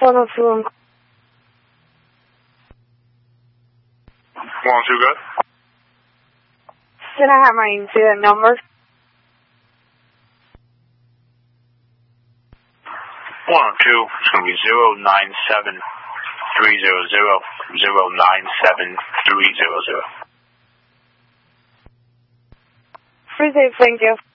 102. 102, good. Can I have my incident number? 102, it's going to be 097-300-097-300. Appreciate it, thank you.